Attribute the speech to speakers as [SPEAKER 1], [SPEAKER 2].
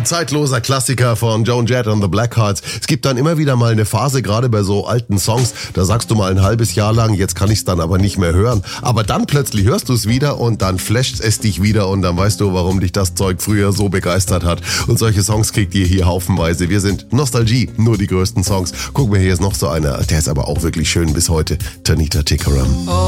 [SPEAKER 1] Ein zeitloser Klassiker von Joan Jett und the Blackhearts. Es gibt dann immer wieder mal eine Phase, gerade bei so alten Songs, da sagst du mal ein halbes Jahr lang, jetzt kann ich es dann aber nicht mehr hören. Aber dann plötzlich hörst du es wieder und dann flasht es dich wieder und dann weißt du, warum dich das Zeug früher so begeistert hat. Und solche Songs kriegt ihr hier haufenweise. Wir sind Nostalgie, nur die größten Songs. Guck mal, hier ist noch so einer, der ist aber auch wirklich schön bis heute. Tanita Tikaram.